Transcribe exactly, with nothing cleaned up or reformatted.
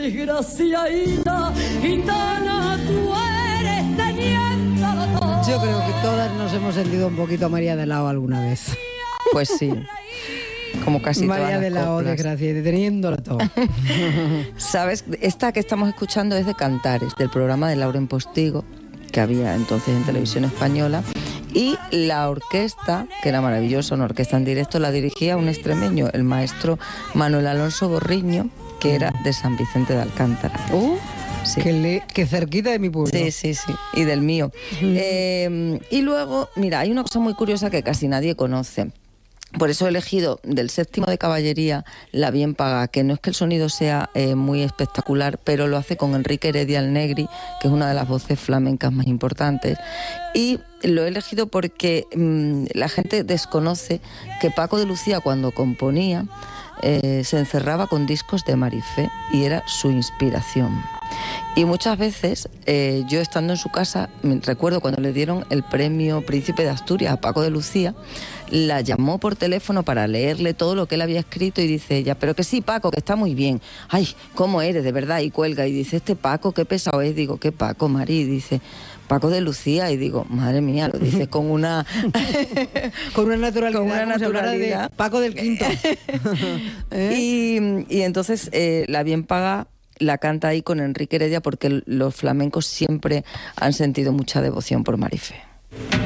desgraciadita, gitana, tú eres teniendo todo. Yo creo que todas nos hemos sentido un poquito María de Lao alguna vez. Pues sí, como casi María todas de las Lao, coplas. desgraciadita, teniéndolo todo. ¿Sabes? Esta que estamos escuchando es de Cantares, del programa de Lauren Postigo, que había entonces en Televisión Española. Y la orquesta, que era maravillosa, una orquesta en directo, la dirigía un extremeño, el maestro Manuel Alonso Borriño, que era de San Vicente de Alcántara. Uh, Sí. que, le, que cerquita de mi pueblo. Sí, sí, sí, y del mío. Eh, y luego, mira, hay una cosa muy curiosa que casi nadie conoce. Por eso he elegido del séptimo de caballería La Bien Paga, que no es que el sonido sea eh, muy espectacular, pero lo hace con Enrique Heredia el Negri, que es una de las voces flamencas más importantes. Y lo he elegido porque mmm, la gente desconoce que Paco de Lucía, cuando componía, eh, se encerraba con discos de Marifé y era su inspiración. Y muchas veces, eh, yo estando en su casa, me recuerdo cuando le dieron el premio Príncipe de Asturias a Paco de Lucía, la llamó por teléfono para leerle todo lo que él había escrito y dice ella, pero que sí, Paco, que está muy bien. Ay, ¿cómo eres, de verdad? Y cuelga y dice, este Paco, qué pesado es. Digo, ¿qué Paco, Mari? Y dice, Paco de Lucía. Y digo, madre mía, lo dice con una... con una naturalidad, con una como si hablara naturalidad. de Paco del Quinto. ¿Eh? y, y entonces, eh, La Bien Paga la canta ahí con Enrique Heredia porque los flamencos siempre han sentido mucha devoción por Marifé.